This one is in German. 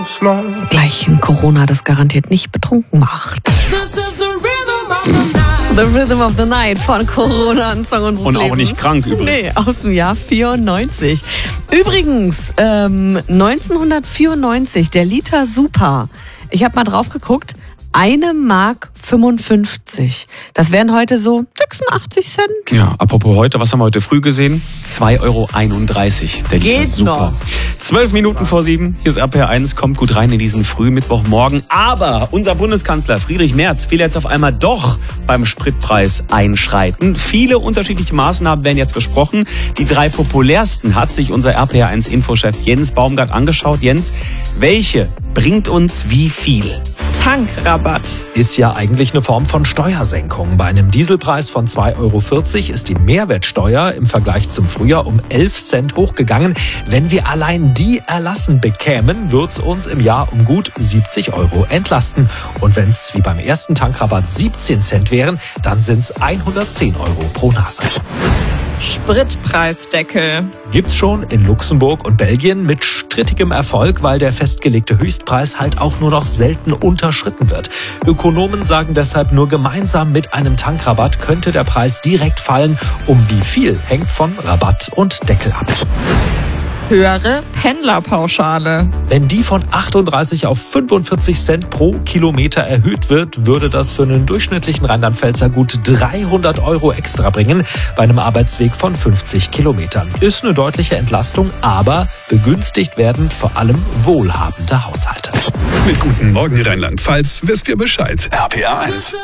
Gleich ein Corona, das garantiert nicht betrunken macht. The Rhythm of the Night von Corona, ein Song unseres Und Lebens. auch nicht krank übrigens. Nee, aus dem Jahr 94. Übrigens, 1994, der Liter Super. Ich habe mal drauf geguckt. 1,55 Mark. Das wären heute so 86 Cent. Ja, apropos heute, was haben wir heute früh gesehen? 2,31 Euro. Der Liter Geht Super. noch. 12 Minuten vor 7. Hier ist RPR1, kommt gut rein in diesen Frühmittwochmorgen. Aber unser Bundeskanzler Friedrich Merz will jetzt auf einmal doch beim Spritpreis einschreiten. Viele unterschiedliche Maßnahmen werden jetzt besprochen. Die 3 populärsten hat sich unser RPR1-Infochef Jens Baumgart angeschaut. Jens, welche bringt uns wie viel? Tankrabatt. Ist ja eigentlich eine Form von Steuersenkung. Bei einem Dieselpreis von 2,40 Euro ist die Mehrwertsteuer im Vergleich zum Frühjahr um 11 Cent hochgegangen. Wenn wir allein die erlassen bekämen, wird's uns im Jahr um gut 70 Euro entlasten. Und wenn's wie beim ersten Tankrabatt 17 Cent wären, dann sind's 110 Euro pro Nase. Spritpreisdeckel. Gibt's schon in Luxemburg und Belgien mit strittigem Erfolg, weil der festgelegte Höchstpreis halt auch nur noch selten unterschritten wird. Ökonomen sagen deshalb, nur gemeinsam mit einem Tankrabatt könnte der Preis direkt fallen. Um wie viel hängt von Rabatt und Deckel ab. Höhere Pendlerpauschale. Wenn die von 38 auf 45 Cent pro Kilometer erhöht wird, würde das für einen durchschnittlichen Rheinland-Pfälzer gut 300 Euro extra bringen, bei einem Arbeitsweg von 50 Kilometern. Ist eine deutliche Entlastung, aber begünstigt werden vor allem wohlhabende Haushalte. Mit Guten Morgen Rheinland-Pfalz wisst ihr Bescheid. RPR1.